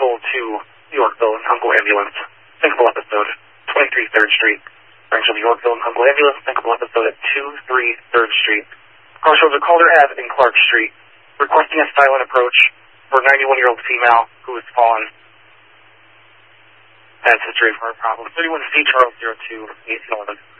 toll to Yorkville and Uncle Ambulance. Thinkable episode, 23 3rd Street. Branch of Yorkville and Uncle Ambulance. Thinkable episode at 23 3rd Street. Crossroads of Calder Ave in Clark Street. Requesting a silent approach for a 91-year-old female who has fallen. That's history of heart problem. 31C Charles 02 1811.